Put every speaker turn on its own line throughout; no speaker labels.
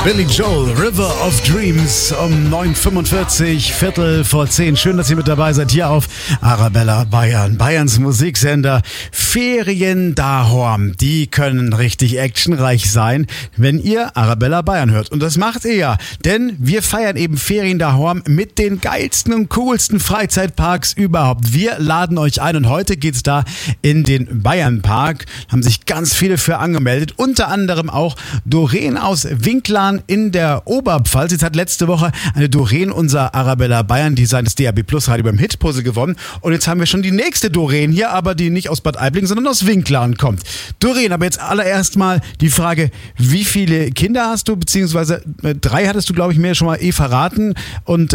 Billy Joel, River of Dreams um 9:45, Viertel vor 10. Schön, dass ihr mit dabei seid hier auf Arabella Bayern, Bayerns Musiksender. Ferien dahorm, die können richtig actionreich sein, wenn ihr Arabella Bayern hört. Und das macht ihr ja, denn wir feiern eben Ferien dahorm mit den geilsten und coolsten Freizeitparks überhaupt. Wir laden euch ein und heute geht's da in den Bayernpark. Haben sich ganz viele für angemeldet, unter anderem auch Doreen aus Winklarn in der Oberpfalz. Jetzt hat letzte Woche eine Doreen unser Arabella Bayern Design des DAB Plus Radio beim Hitpuzzle gewonnen. Und jetzt haben wir schon die nächste Doreen hier, aber die nicht aus Bad Aibling, sondern aus Winklarn kommt. Doreen, aber jetzt allererst mal die Frage, wie viele Kinder hast du, beziehungsweise 3 hattest du, glaube ich, mir schon mal verraten. Und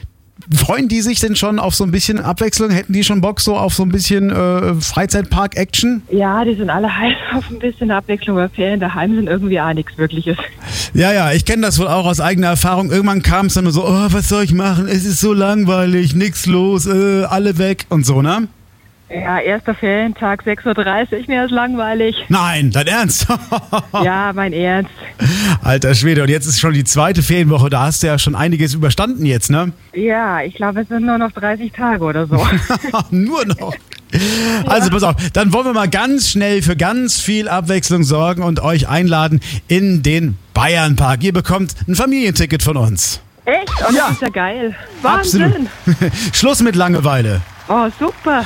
freuen die sich denn schon auf so ein bisschen Abwechslung? Hätten die schon Bock so auf so ein bisschen Freizeitpark-Action?
Ja, die sind alle heiß auf ein bisschen Abwechslung, weil Ferien daheim sind irgendwie auch nichts Wirkliches.
Ja, ich kenne das wohl auch aus eigener Erfahrung. Irgendwann kam es dann nur so, oh, was soll ich machen? Es ist so langweilig, nix los, alle weg und so, ne?
Ja, erster Ferientag, 6:30 Uhr, mir ist langweilig.
Nein, dein Ernst?
Ja, mein Ernst.
Alter Schwede, und jetzt ist schon die zweite Ferienwoche, da hast du ja schon einiges überstanden jetzt, ne?
Ja, ich glaube, es sind nur noch 30 Tage oder so.
Nur noch. Also pass auf, dann wollen wir mal ganz schnell für ganz viel Abwechslung sorgen und euch einladen in den Bayernpark. Ihr bekommt ein Familienticket von uns.
Echt? Oh, das ist ja geil. Wahnsinn.
Absolut. Schluss mit Langeweile.
Oh, super.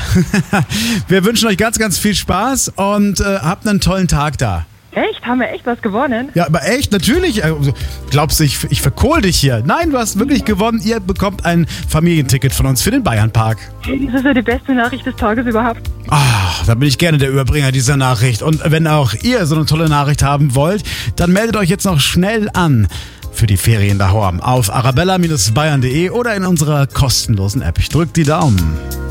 Wir wünschen euch ganz, ganz viel Spaß und habt einen tollen Tag da.
Echt? Haben wir echt was gewonnen?
Ja, aber echt, natürlich. Glaubst du, ich verkohl dich hier? Nein, du hast wirklich gewonnen. Ihr bekommt ein Familienticket von uns für den Bayernpark.
Hey, das ist ja die beste Nachricht des Tages überhaupt.
Ach, da bin ich gerne der Überbringer dieser Nachricht. Und wenn auch ihr so eine tolle Nachricht haben wollt, dann meldet euch jetzt noch schnell an für die Ferien dahorm auf arabella-bayern.de oder in unserer kostenlosen App. Ich drück die Daumen.